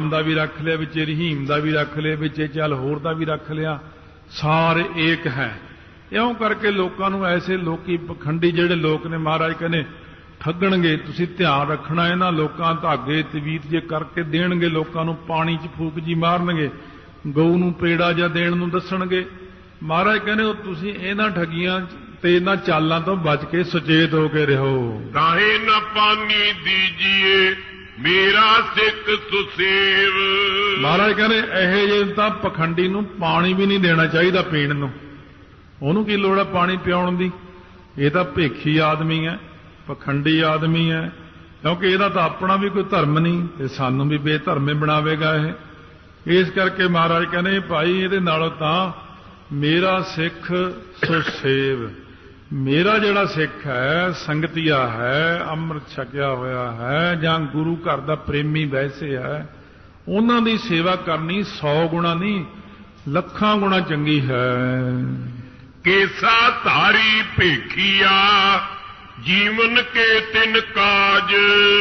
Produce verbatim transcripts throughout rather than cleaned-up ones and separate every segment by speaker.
Speaker 1: ਦਾ ਵੀ ਰੱਖ ਲਿਆ, ਵਿੱਚ ਰਹੀਮ ਦਾ ਵੀ ਰੱਖ ਲਿਆ, ਵਿੱਚ ਚੱਲ ਹੋਰ ਦਾ ਵੀ ਰੱਖ ਲਿਆ, ਸਾਰੇ ਏਕ ਹੈ। ਇਉਂ ਕਰਕੇ ਲੋਕਾਂ ਨੂੰ ਐਸੇ ਲੋਕੀ ਪਖੰਡੀ ਜਿਹੜੇ ਲੋਕ ਨੇ ਮਹਾਰਾਜ ਕਹਿੰਦੇ ਠੱਗਣਗੇ। ਤੁਸੀਂ ਧਿਆਨ ਰੱਖਣਾ, ਇਹਨਾਂ ਲੋਕਾਂ ਧਾਗੇ ਤਵੀਤ ਜੇ ਕਰਕੇ ਦੇਣਗੇ, ਲੋਕਾਂ ਨੂੰ ਪਾਣੀ 'ਚ ਫੂਕ ਜੀ ਮਾਰਨਗੇ, ਗਊ ਨੂੰ ਪੇੜਾ ਜਾਂ ਦੇਣ ਨੂੰ ਦੱਸਣਗੇ। ਮਹਾਰਾਜ ਕਹਿੰਦੇ ਉਹ ਤੁਸੀਂ ਇਹਨਾਂ ਠੱਗੀਆਂ ਤੇ ਇਹਨਾਂ ਚਾਲਾਂ ਤੋਂ ਬਚ ਕੇ ਸੁਚੇਤ ਹੋ ਕੇ ਰਹੋ।
Speaker 2: ਕਾਹੇ ਨਾ ਪਾਣੀ ਦੀਜੀਏ ਮੇਰਾ ਸਿੱਖ ਸੁਸੇਵ।
Speaker 1: ਮਹਾਰਾਜ ਕਹਿੰਦੇ ਇਹੋ ਜਿਹੇ ਤਾਂ ਪਖੰਡੀ ਨੂੰ ਪਾਣੀ ਵੀ ਨਹੀਂ ਦੇਣਾ ਚਾਹੀਦਾ ਪੀਣ ਨੂੰ। ਉਹਨੂੰ ਕੀ ਲੋੜ ਹੈ ਪਾਣੀ ਪਿਆਉਣ ਦੀ? ਇਹ ਤਾਂ ਭੇਖੀ ਆਦਮੀ ਹੈ, ਪਖੰਡੀ ਆਦਮੀ ਹੈ, ਕਿਉਂਕਿ ਇਹਦਾ ਤਾਂ ਆਪਣਾ ਵੀ ਕੋਈ ਧਰਮ ਨਹੀਂ ਤੇ ਸਾਨੂੰ ਵੀ ਬੇਧਰਮੇ ਬਣਾਵੇਗਾ ਇਹ। ਇਸ ਕਰਕੇ ਮਹਾਰਾਜ ਕਹਿੰਦੇ ਭਾਈ ਇਹਦੇ ਨਾਲੋਂ ਤਾਂ ਮੇਰਾ ਸਿੱਖ ਸੁਸੇਵ, ਮੇਰਾ ਜਿਹੜਾ ਸਿੱਖ ਹੈ, ਸੰਗਤੀਆ ਹੈ, ਅੰਮ੍ਰਿਤ ਛਕਿਆ ਹੋਇਆ ਹੈ ਜਾਂ ਗੁਰੂ ਘਰ ਦਾ ਪ੍ਰੇਮੀ ਵੈਸੇ ਹੈ, ਉਹਨਾਂ ਦੀ ਸੇਵਾ ਕਰਨੀ ਸੌ ਗੁਣਾ ਨਹੀਂ ਲੱਖਾਂ ਗੁਣਾ ਚੰਗੀ ਹੈ।
Speaker 2: ਕੇਸਾ ਧਾਰੀ ਭੇਖੀਆ ਜੀਵਨ ਕੇ ਤਿਨ ਕਾਜ।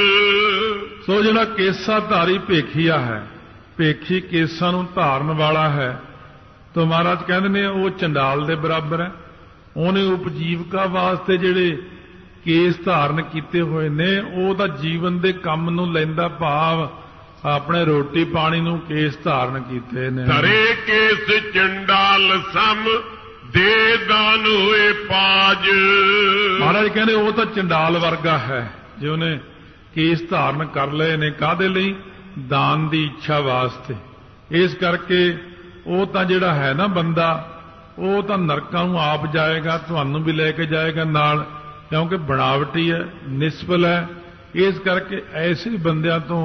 Speaker 1: ਸੋ ਜਿਹੜਾ ਕੇਸਾ ਧਾਰੀ ਭੇਖੀਆ ਹੈ, ਭੇਖੀ ਕੇਸਾਂ ਨੂੰ ਧਾਰਨ ਵਾਲਾ ਹੈ, ਤਾਂ ਮਹਾਰਾਜ ਕਹਿੰਦੇ ਨੇ ਉਹ ਚੰਡਾਲ ਦੇ ਬਰਾਬਰ ਹੈ। ਉਹਨੇ ਉਪਜੀਵਕਾ ਵਾਸਤੇ ਜਿਹੜੇ ਕੇਸ ਧਾਰਨ ਕੀਤੇ ਹੋਏ ਨੇ, ਉਹ ਤਾਂ ਜੀਵਨ ਦੇ ਕੰਮ ਨੂੰ ਲੈਂਦਾ, ਭਾਵ ਆਪਣੇ ਰੋਟੀ ਪਾਣੀ ਨੂੰ ਕੇਸ ਧਾਰਨ ਕੀਤੇ ਨੇ।
Speaker 2: ਧਰੇ ਕੇਸ ਚੰਡਾਲ ਸਮ ਦੇ ਦਾਨ ਹੋਏ ਪਾਜ।
Speaker 1: ਮਹਾਰਾਜ ਕਹਿੰਦੇ ਉਹ ਤਾਂ ਚੰਡਾਲ ਵਰਗਾ ਹੈ ਜੇ ਉਹਨੇ ਕੇਸ ਧਾਰਨ ਕਰ ਲਏ ਨੇ। ਕਾਹਦੇ ਲਈ? ਦਾਨ ਦੀ ਇੱਛਾ ਵਾਸਤੇ। ਇਸ ਕਰਕੇ ਉਹ ਤਾਂ ਜਿਹੜਾ ਹੈ ਨਾ ਬੰਦਾ, ਉਹ ਤਾਂ ਨਰਕਾਂ ਨੂੰ ਆਪ ਜਾਏਗਾ, ਤੁਹਾਨੂੰ ਵੀ ਲੈ ਕੇ ਜਾਏਗਾ ਨਾਲ, ਕਿਉਂਕਿ ਬਣਾਵਟੀ ਹੈ, ਨਿਸਬਲ ਹੈ। ਇਸ ਕਰਕੇ ਐਸੇ ਬੰਦਿਆਂ ਤੋਂ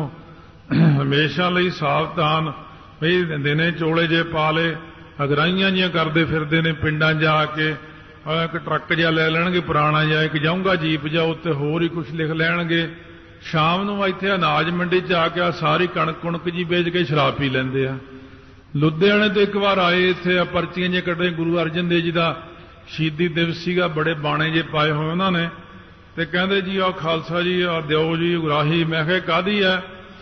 Speaker 1: ਹਮੇਸ਼ਾ ਲਈ ਸਾਵਧਾਨ। ਵੀ ਦਿਨੇ ਚੋਲੇ ਜੇ ਪਾ ਲਏ, ਅਗਰਾਈਆਂ ਜੀਆਂ ਕਰਦੇ ਫਿਰਦੇ ਨੇ ਪਿੰਡਾਂ ਜਾ ਕੇ, ਇੱਕ ਟਰੱਕ ਜਿਹਾ ਲੈ ਲੈਣਗੇ ਪੁਰਾਣਾ ਜਿਹਾ, ਇੱਕ ਜਾਊਂਗਾ ਜੀਪ ਜਾ, ਉੱਤੇ ਹੋਰ ਹੀ ਕੁਝ ਲਿਖ ਲੈਣਗੇ। ਸ਼ਾਮ ਨੂੰ ਇੱਥੇ ਅਨਾਜ ਮੰਡੀ 'ਚ ਆ ਕੇ ਸਾਰੀ ਕਣਕ ਕੁਣਕ ਜੀ ਵੇਚ ਕੇ ਸ਼ਰਾਬ ਪੀ ਲੈਂਦੇ ਆ। ਲੁਧਿਆਣੇ ਤੋਂ ਇੱਕ ਵਾਰ ਆਏ, ਇੱਥੇ ਪਰਚੀਆਂ ਜੇ ਕੱਢੇ, ਗੁਰੂ ਅਰਜਨ ਦੇਵ ਜੀ ਦਾ ਸ਼ਹੀਦੀ ਦਿਵਸ ਸੀਗਾ, ਬੜੇ ਬਾਣੇ ਜੇ ਪਾਏ ਹੋਏ ਉਹਨਾਂ ਨੇ, ਤੇ ਕਹਿੰਦੇ ਜੀ ਆਹ ਖਾਲਸਾ ਜੀ ਆ ਦਿਓ ਜੀ ਉਗਰਾਹੀ। ਮੈਂ ਕਿਹਾ ਕਾਹਦੀ ਹੈ?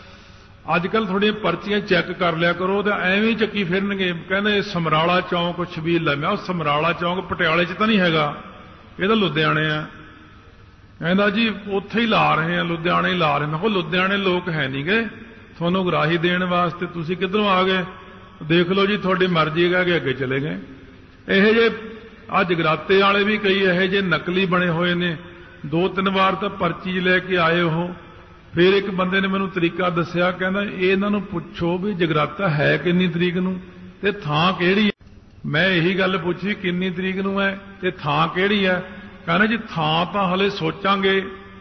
Speaker 1: ਅੱਜ ਕੱਲ੍ਹ ਥੋੜ੍ਹੀਆਂ ਪਰਚੀਆਂ ਚੈੱਕ ਕਰ ਲਿਆ ਕਰੋ, ਤਾਂ ਐਵੇਂ ਹੀ ਚੱਕੀ ਫਿਰਨਗੇ। ਕਹਿੰਦੇ ਸਮਰਾਲਾ ਚੌਂਕ ਛਬੀਲ ਹੈ। ਮੈਂ ਉਹ ਸਮਰਾਲਾ ਚੌਂਕ ਪਟਿਆਲੇ 'ਚ ਤਾਂ ਨਹੀਂ ਹੈਗਾ, ਇਹ ਤਾਂ ਲੁਧਿਆਣੇ ਆ। ਕਹਿੰਦਾ ਜੀ ਉੱਥੇ ਹੀ ਲਾ ਰਹੇ ਆ, ਲੁਧਿਆਣੇ ਹੀ ਲਾ ਰਹੇ। ਮੈਂ ਕਿਹਾ ਲੁਧਿਆਣੇ ਲੋਕ ਹੈ ਨਹੀਂ ਗਏ ਤੁਹਾਨੂੰ ਉਗਰਾਹੀ ਦੇਣ ਵਾਸਤੇ, ਤੁਸੀਂ ਕਿੱਧਰੋਂ ਆ ਗਏ? ਦੇਖ ਲਓ ਜੀ ਤੁਹਾਡੀ ਮਰਜ਼ੀ ਹੈ ਕਿ ਅੱਗੇ ਚਲੇ ਗਏ। ਇਹੋ ਜਿਹੇ ਆਹ ਜਗਰਾਤੇ ਵਾਲੇ ਵੀ ਕਈ ਇਹੋ ਜਿਹੇ ਨਕਲੀ ਬਣੇ ਹੋਏ ਨੇ। ਦੋ ਤਿੰਨ ਵਾਰ ਤਾਂ ਪਰਚੀ ਲੈ ਕੇ ਆਏ ਉਹ। ਫਿਰ ਇੱਕ ਬੰਦੇ ਨੇ ਮੈਨੂੰ ਤਰੀਕਾ ਦੱਸਿਆ, ਕਹਿੰਦਾ ਇਹਨਾਂ ਨੂੰ ਪੁੱਛੋ ਵੀ ਜਗਰਾਤਾ ਹੈ ਕਿੰਨੀ ਤਰੀਕ ਨੂੰ ਤੇ ਥਾਂ ਕਿਹੜੀ ਹੈ। ਮੈਂ ਇਹੀ ਗੱਲ ਪੁੱਛੀ ਕਿੰਨੀ ਤਰੀਕ ਨੂੰ ਹੈ ਤੇ ਥਾਂ ਕਿਹੜੀ ਹੈ। ਕਹਿੰਦਾ ਜੀ ਥਾਂ ਤਾਂ ਹਲੇ ਸੋਚਾਂਗੇ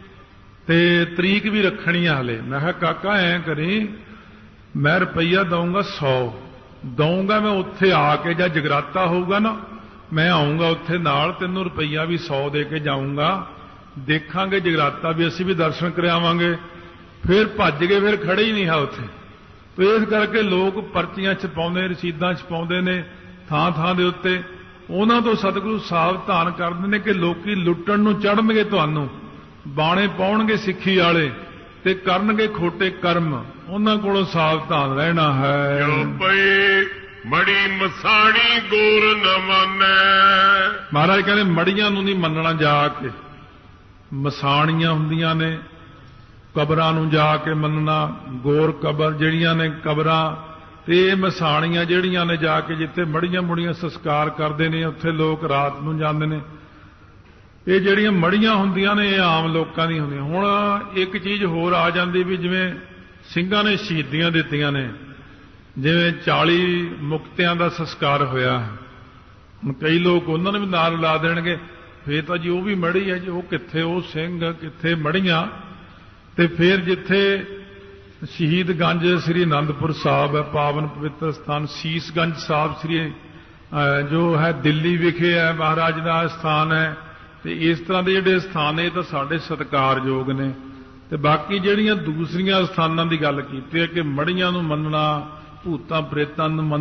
Speaker 1: ਤੇ ਤਰੀਕ ਵੀ ਰੱਖਣੀ ਆ ਹਲੇ। ਮੈਂ ਕਿਹਾ ਕਾਕਾ ਐਂ ਕਰੀ, ਮੈਂ ਰੁਪਈਆ ਦਊਂਗਾ ਸੌ ਦਊਂਗਾ, ਮੈਂ ਉੱਥੇ ਆ ਕੇ ਜਾਂ ਜਗਰਾਤਾ ਹੋਊਗਾ ਨਾ, ਮੈਂ ਆਊਂਗਾ ਉੱਥੇ ਨਾਲ, ਤੈਨੂੰ ਰੁਪਈਆ ਵੀ ਸੌ ਦੇ ਕੇ ਜਾਊਂਗਾ, ਦੇਖਾਂਗੇ ਜਗਰਾਤਾ ਵੀ, ਅਸੀਂ ਵੀ ਦਰਸ਼ਨ ਕਰਾਵਾਂਗੇ। ਫਿਰ ਭੱਜ ਗਏ, ਫਿਰ ਖੜੇ ਹੀ ਨਹੀਂ ਹੈ ਉੱਥੇ। ਤੇ ਇਸ ਕਰਕੇ ਲੋਕ ਪਰਚੀਆਂ ਛਪਾਉਂਦੇ, ਰਸੀਦਾਂ ਛਪਾਉਂਦੇ ਨੇ ਥਾਂ ਥਾਂ ਦੇ ਉੱਤੇ। ਉਹਨਾਂ ਤੋਂ ਸਤਿਗੁਰੂ ਸਾਵਧਾਨ ਕਰਦੇ ਨੇ ਕਿ ਲੋਕੀ ਲੁੱਟਣ ਨੂੰ ਚੜ੍ਹਨਗੇ, ਤੁਹਾਨੂੰ ਬਾਣੇ ਪਾਉਣਗੇ ਸਿੱਖੀ ਵਾਲੇ ਤੇ ਕਰਨਗੇ ਖੋਟੇ ਕਰਮ, ਉਹਨਾਂ ਕੋਲੋਂ ਸਾਵਧਾਨ ਰਹਿਣਾ ਹੈ।
Speaker 2: ਜੋ ਪਈ ਮੜੀ ਮਸਾਣੀ ਗੋਰ ਨ ਮੰਨੈ।
Speaker 1: ਮਹਾਰਾਜ ਕਹਿੰਦੇ ਮੜੀਆਂ ਨੂੰ ਨਹੀਂ ਮੰਨਣਾ ਜਾ ਕੇ। ਮਸਾਣੀਆਂ ਹੁੰਦੀਆਂ ਨੇ, ਕਬਰਾਂ ਨੂੰ ਜਾ ਕੇ ਮੰਨਣਾ, ਗੋਰ ਕਬਰ ਜਿਹੜੀਆਂ ਨੇ ਕਬਰਾਂ, ਤੇ ਇਹ ਮਸਾਣੀਆਂ ਜਿਹੜੀਆਂ ਨੇ ਜਾ ਕੇ ਜਿੱਥੇ ਮੜੀਆਂ ਮੁੜੀਆਂ ਸੰਸਕਾਰ ਕਰਦੇ ਨੇ, ਉੱਥੇ ਲੋਕ ਰਾਤ ਨੂੰ ਜਾਂਦੇ ਨੇ। ਇਹ ਜਿਹੜੀਆਂ ਮੜੀਆਂ ਹੁੰਦੀਆਂ ਨੇ ਇਹ ਆਮ ਲੋਕਾਂ ਦੀਆਂ ਹੁੰਦੀਆਂ। ਹੁਣ ਇੱਕ ਚੀਜ਼ ਹੋਰ ਆ ਜਾਂਦੀ ਵੀ ਜਿਵੇਂ ਸਿੰਘਾਂ ਨੇ ਸ਼ਹੀਦੀਆਂ ਦਿੱਤੀਆਂ ਨੇ, ਜਿਵੇਂ ਚਾਲੀ ਮੁਕਤਿਆਂ ਦਾ ਸੰਸਕਾਰ ਹੋਇਆ, ਹੁਣ ਕਈ ਲੋਕ ਉਹਨਾਂ ਨੂੰ ਵੀ ਨਾਲ ਲਾ ਦੇਣਗੇ, ਫੇਰ ਤਾਂ ਜੀ ਉਹ ਵੀ ਮੜੀ ਹੈ ਜੀ, ਉਹ ਕਿੱਥੇ ਉਹ ਸਿੰਘ, ਕਿੱਥੇ ਮੜੀਆਂ। ਤੇ ਫਿਰ ਜਿੱਥੇ ਸ਼ਹੀਦਗੰਜ ਸ੍ਰੀ ਅਨੰਦਪੁਰ ਸਾਹਿਬ ਹੈ, ਪਾਵਨ ਪਵਿੱਤਰ ਸਥਾਨ, ਸੀਸਗੰਜ ਸਾਹਿਬ ਸ੍ਰੀ ਜੋ ਹੈ ਦਿੱਲੀ ਵਿਖੇ ਹੈ, ਮਹਾਰਾਜ ਦਾ ਸਥਾਨ ਹੈ। ਤੇ ਇਸ ਤਰ੍ਹਾਂ ਦੇ ਜਿਹੜੇ ਸਥਾਨ ਇਹ ਤਾਂ ਸਾਡੇ ਸਤਿਕਾਰਯੋਗ ਨੇ। ਤੇ ਬਾਕੀ ਜਿਹੜੀਆਂ ਦੂਸਰੀਆਂ ਸਥਾਨਾਂ ਦੀ ਗੱਲ ਕੀਤੀ ਹੈ ਕਿ ਮੜੀਆਂ ਨੂੰ ਮੰਨਣਾ, ਭੂਤਾਂ ਪ੍ਰੇਤਾਂ ਨੂੰ